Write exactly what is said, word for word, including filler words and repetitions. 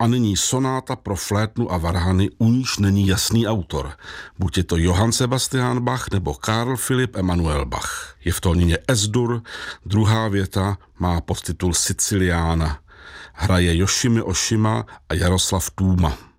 A nyní sonáta pro flétnu a varhany, u níž není jasný autor. Buď je to Johann Sebastian Bach nebo Karl Philipp Emanuel Bach. Je v tónině Es-dur, druhá věta má podtitul Siciliána. Hraje Yoshimi Oshima a Jaroslav Tůma.